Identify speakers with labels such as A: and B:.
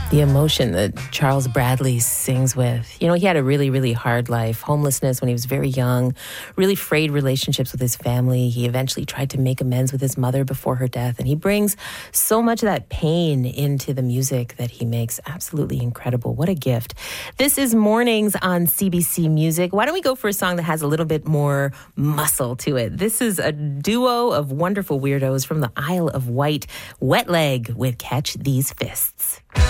A: The emotion that Charles Bradley sings with. You know, he had a really, really hard life. Homelessness when he was very young, really frayed relationships with his family. He eventually tried to make amends with his mother before her death. And he brings so much of that pain into the music that he makes. Absolutely incredible. What a gift. This is Mornings on CBC Music. Why don't we go for a song that has a little bit more muscle to it? This is a duo of wonderful weirdos from the Isle of Wight, Wet Leg with Catch These Fists.